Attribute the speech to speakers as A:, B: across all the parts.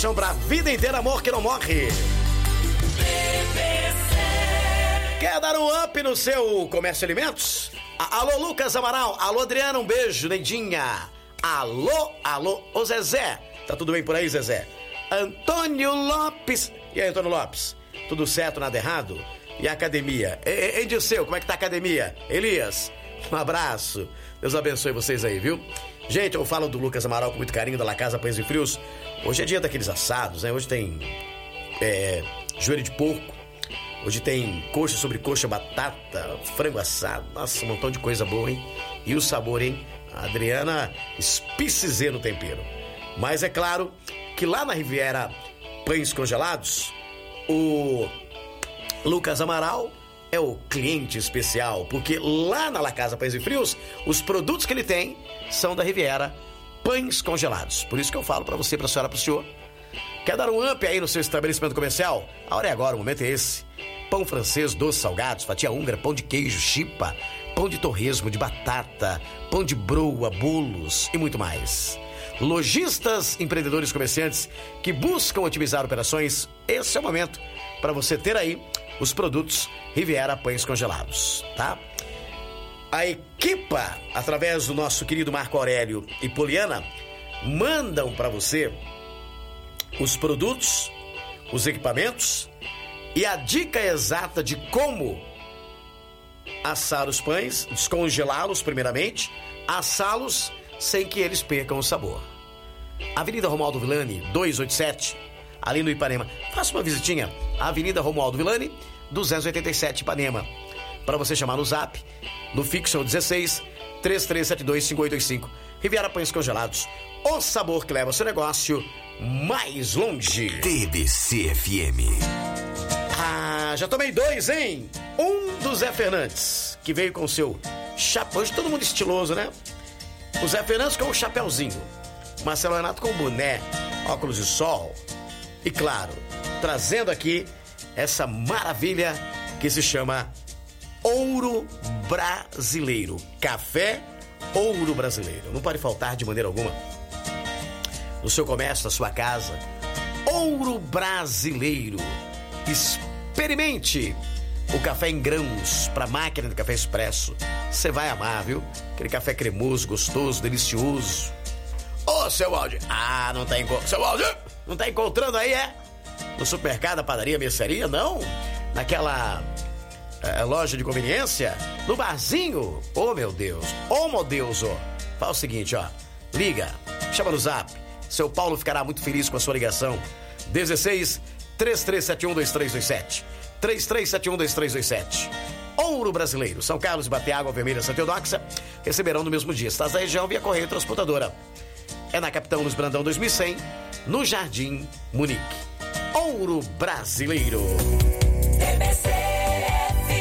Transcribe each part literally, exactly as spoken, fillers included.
A: Pra vida inteira, amor que não morre. Quer dar um up no seu comércio de alimentos? Alô, Lucas Amaral. Alô, Adriana, um beijo. Neidinha. Alô, alô, ô Zezé. Tá tudo bem por aí, Zezé? Antônio Lopes. E aí, Antônio Lopes? Tudo certo, nada errado? E a academia? Ei, Dirceu, como é que tá a academia? Elias, um abraço. Deus abençoe vocês aí, viu? Gente, eu falo do Lucas Amaral com muito carinho, da La Casa Pães e Frios. Hoje é dia daqueles assados, né? Hoje tem é, joelho de porco. Hoje tem coxa sobre coxa, batata, frango assado. Nossa, um montão de coisa boa, hein? E o sabor, hein? A Adriana espicizê no tempero. Mas é claro que lá na Riviera Pães Congelados, o Lucas Amaral é o cliente especial, porque lá na La Casa Pães e Frios, os produtos que ele tem são da Riviera Pães Congelados. Por isso que eu falo pra você, pra senhora, pro senhor. Quer dar um up aí no seu estabelecimento comercial? A hora é agora, o momento é esse. Pão francês, doces salgados, fatia húngara, pão de queijo, chipa, pão de torresmo, de batata, pão de broa, bolos e muito mais. Lojistas, empreendedores, comerciantes que buscam otimizar operações, esse é o momento para você ter aí os produtos Riviera Pães Congelados, tá? A equipa, através do nosso querido Marco Aurélio e Poliana, mandam para você os produtos, os equipamentos e a dica exata de como assar os pães, descongelá-los primeiramente, assá-los sem que eles percam o sabor. Avenida Romualdo Villani, duzentos e oitenta e sete, ali no Ipanema. Faça uma visitinha, Avenida Romualdo Villani, duzentos e oitenta e sete, Ipanema. Para você chamar no zap, no fixo é o dezesseis, três três sete dois, cinco oito dois cinco. Riviera Pães Congelados, o sabor que leva o seu negócio mais longe.
B: T B C F M.
A: Ah, já tomei dois, hein? Um do Zé Fernandes, que veio com o seu chapéu, hoje todo mundo estiloso, né? O Zé Fernandes com o chapéuzinho, Marcelo Renato com o boné, óculos de sol e, claro, trazendo aqui essa maravilha que se chama Ouro Brasileiro. Café Ouro Brasileiro. Não pode faltar de maneira alguma no seu comércio, na sua casa. Ouro Brasileiro. Experimente o café em grãos para máquina de café expresso. Você vai amar, viu? Aquele café cremoso, gostoso, delicioso. Ô, seu Aldir. Ah, não tá encontrando. Seu Aldir, não tá encontrando aí, é? No supermercado, padaria, mercearia, não? Naquela é, loja de conveniência? No barzinho? Ô, meu Deus. Ô, meu Deus, ó. Fala o seguinte, ó. Liga, chama no zap. Seu Paulo ficará muito feliz com a sua ligação. dezesseis, três três sete um, dois três dois sete. três três sete um, dois três dois sete. Ouro Brasileiro. São Carlos, Bateágua, Vermelha, Santa Eudóxia receberão no mesmo dia. Estás da região via correio transportadora. É na Capitão Luiz Brandão dois mil e cem, no Jardim Munique. Ouro Brasileiro.
C: T B C F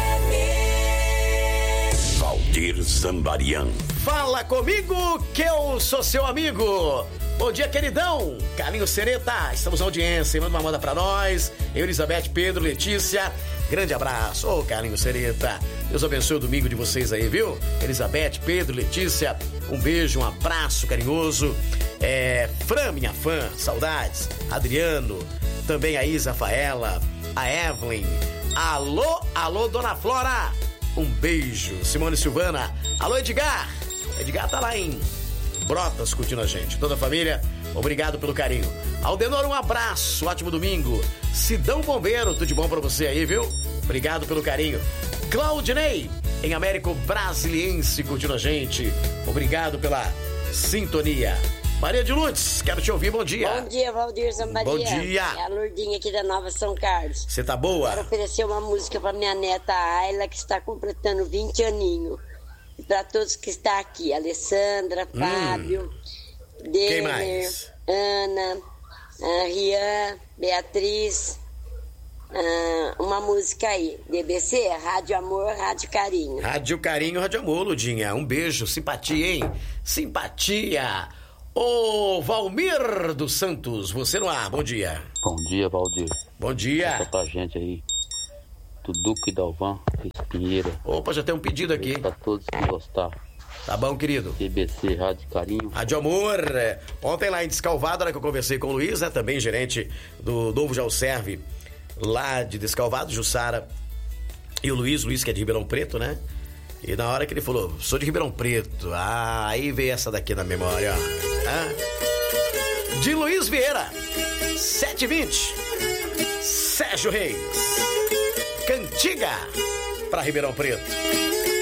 C: M.
B: Valdir Zambarian.
A: Fala comigo que eu sou seu amigo. Bom dia, queridão. Carlinhos Sereta, estamos na audiência. Manda uma moda pra nós. Eu, Elizabeth, Pedro, Letícia. Grande abraço. Ô, Carlinhos Sereta. Deus abençoe o domingo de vocês aí, viu? Elizabeth, Pedro, Letícia. Um beijo, um abraço carinhoso. É, Fran, minha fã, saudades. Adriano. Também a Isa Faela. A Evelyn. Alô, alô, Dona Flora. Um beijo. Simone Silvana. Alô, Edgar. Edgar tá lá em Brotas curtindo a gente. Toda a família, obrigado pelo carinho. Aldenor, um abraço, ótimo domingo. Sidão Bombeiro, tudo de bom pra você aí, viu? Obrigado pelo carinho. Claudinei, em Américo Brasiliense, curtindo a gente. Obrigado pela sintonia. Maria de Lourdes, quero te ouvir, bom dia.
D: Bom dia, Valdir Zambaria.
A: Bom dia.
D: É a Lourdinha aqui da Nova São Carlos.
A: Você tá boa?
D: Quero oferecer uma música pra minha neta Ayla, que está completando vinte aninhos. E para todos que estão aqui, Alessandra, Fábio, hum. Denner, Ana, uh, Rian, Beatriz, uh, uma música aí, D B C, Rádio Amor, Rádio Carinho.
A: Rádio Carinho, Rádio Amor, Ludinha, um beijo, simpatia, hein? Simpatia. Ô, Valmir dos Santos, você no ar, bom dia.
E: Bom dia, Valdir.
A: Bom dia.
E: Conta pra gente aí. Do Duque Dalvan, Pinheira.
A: Opa, já tem um pedido aqui.
E: Pra todos que gostaram.
A: Tá bom, querido?
E: T B C, Rádio Carinho.
A: Rádio Amor. Ontem lá em Descalvado, hora que eu conversei com o Luiz, né? Também gerente do Novo Jalserve, lá de Descalvado, Jussara e o Luiz, Luiz que é de Ribeirão Preto, né? E na hora que ele falou, sou de Ribeirão Preto, ah, aí veio essa daqui na memória, ó. Ah. De Luiz Vieira, sete e vinte. Sérgio Reis, Cantiga pra Ribeirão Preto.